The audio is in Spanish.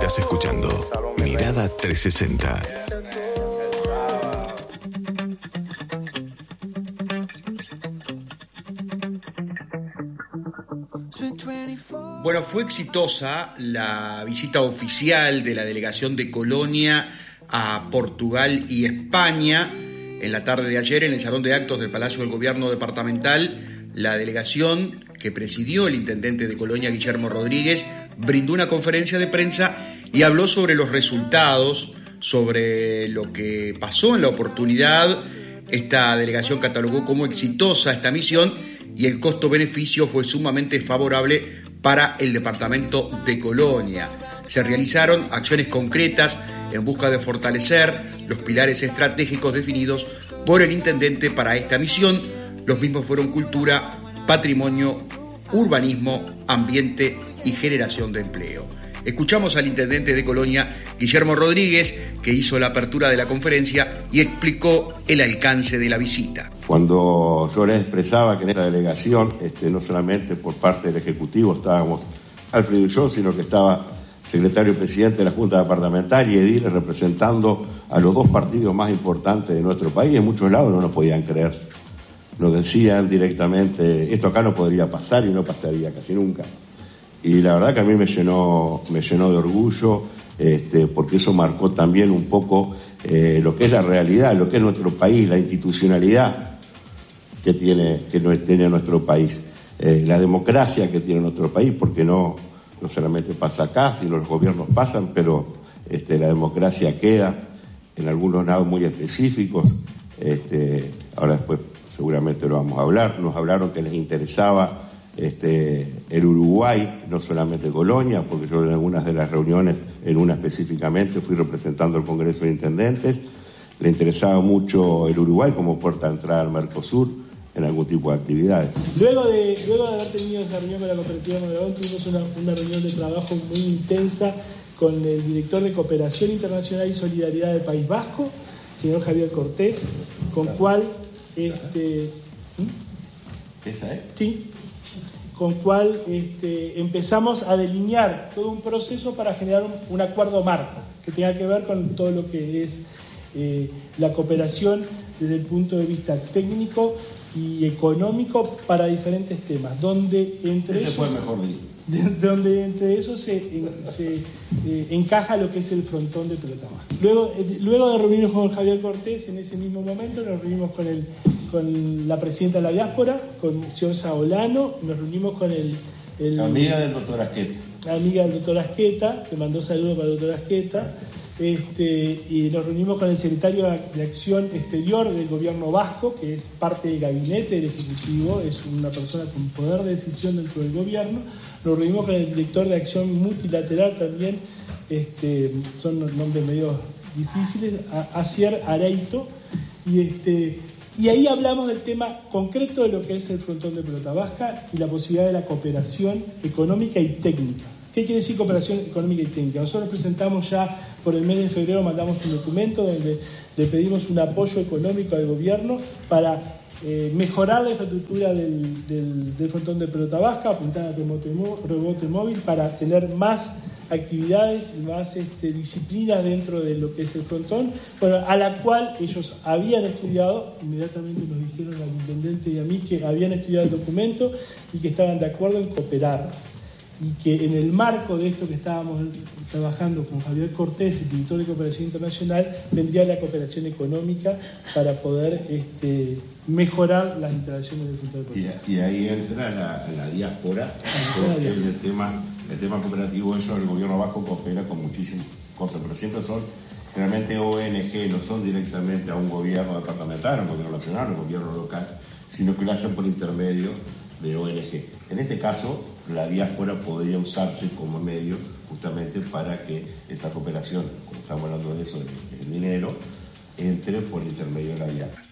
Estás escuchando Mirada 360. Bueno, fue exitosa la visita oficial de la delegación de Colonia a Portugal y España. En la tarde de ayer, en el Salón de Actos del Palacio del Gobierno Departamental, la delegación que presidió el intendente de Colonia, Guillermo Rodríguez, brindó una conferencia de prensa y habló sobre los resultados, sobre lo que pasó en la oportunidad. Esta delegación catalogó como exitosa esta misión y el costo-beneficio fue sumamente favorable para el departamento de Colonia. Se realizaron acciones concretas en busca de fortalecer los pilares estratégicos definidos por el intendente para esta misión. Los mismos fueron cultura, patrimonio, urbanismo, ambiente y generación de empleo. Escuchamos al intendente de Colonia, Guillermo Rodríguez, que hizo la apertura de la conferencia y explicó el alcance de la visita. Cuando yo les expresaba que en esta delegación, no solamente por parte del Ejecutivo estábamos Alfredo y yo, sino que estaba secretario presidente de la Junta Departamental y ediles representando a los dos partidos más importantes de nuestro país, en muchos lados no nos podían creer. Nos decían directamente, esto acá no podría pasar y no pasaría casi nunca. Y la verdad que a mí me llenó de orgullo, porque eso marcó también un poco lo que es la realidad, lo que es nuestro país, la institucionalidad que tiene nuestro país, la democracia que tiene nuestro país, porque no solamente pasa acá, sino los gobiernos pasan, pero la democracia queda en algunos lados muy específicos. Ahora después seguramente lo vamos a hablar. Nos hablaron que les interesaba el Uruguay, no solamente Colonia, porque yo en algunas de las reuniones, en una específicamente, fui representando al Congreso de Intendentes. Le interesaba mucho el Uruguay como puerta de entrada al Mercosur en algún tipo de actividades. Luego de haber tenido esa reunión con la cooperativa Mondragón, tuvimos una reunión de trabajo muy intensa con el director de Cooperación Internacional y Solidaridad del País Vasco, señor Javier Cortés, con cual con cual empezamos a delinear todo un proceso para generar un acuerdo marco que tenga que ver con todo lo que es la cooperación desde el punto de vista técnico y económico para diferentes temas, donde entre esos se encaja lo que es el frontón de Pelota Vasca. Luego de reunirnos con Javier Cortés, en ese mismo momento nos reunimos con la presidenta de la diáspora, con Siosa Olano, nos reunimos con la amiga del doctor Asqueta. La amiga del doctor Asqueta, que mandó saludos para el doctor Asqueta, y nos reunimos con el secretario de Acción Exterior del gobierno vasco, que es parte del gabinete del Ejecutivo, es una persona con poder de decisión dentro del gobierno. Nos reunimos con el director de Acción Multilateral también, son nombres medio difíciles, Asier Areito, y ahí hablamos del tema concreto de lo que es el frontón de Pelota Vasca y la posibilidad de la cooperación económica y técnica. ¿Qué quiere decir cooperación económica y técnica? Nosotros presentamos ya por el mes de febrero, mandamos un documento donde le pedimos un apoyo económico al gobierno para mejorar la infraestructura del frontón de Pelota Vasca, apuntar a rebote móvil para tener más actividades y más disciplinas dentro de lo que es el frontón, a la cual ellos habían estudiado, inmediatamente nos dijeron al intendente y a mí que habían estudiado el documento y que estaban de acuerdo en cooperar, y que en el marco de esto que estábamos trabajando con Javier Cortés, el director de Cooperación Internacional, vendría la cooperación económica para poder mejorar las interacciones del frontón. Y ahí entra la diáspora, porque el tema cooperativo, el gobierno vasco coopera con muchísimas cosas, pero siempre son generalmente ONG, no son directamente a un gobierno departamental, a un gobierno nacional, a un gobierno local, sino que lo hacen por intermedio de ONG. En este caso, la diáspora podría usarse como medio justamente para que esa cooperación, como estamos hablando de eso, el dinero, entre por intermedio de la diáspora.